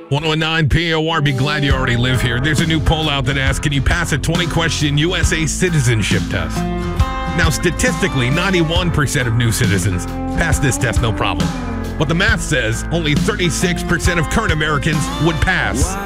109 POR, be glad you already live here. There's a new poll out that asks, can you pass a 20-question USA citizenship test? Now, statistically, 91% of new citizens pass this test no problem. But the math says only 36% of current Americans would pass.